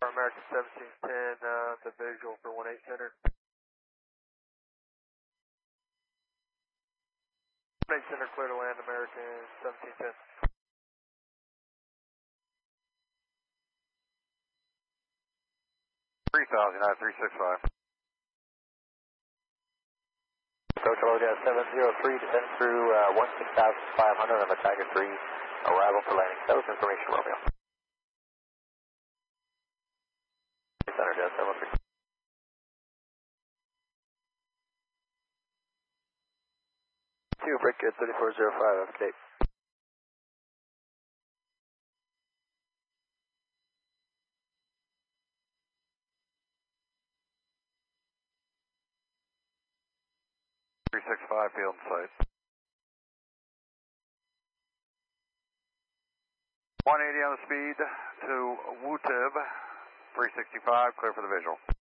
American 1710, the visual for 18 Center. 18 Center, clear to land, American 1710. 3,365. Coach Loja 703, descend through 16,500 on the Tiger 3, arrival for landing. That was information, Romeo. Center, Jet 703. Break at 3405, okay. Field in sight. 180 on the speed to WUTIB, 365, clear for the visual.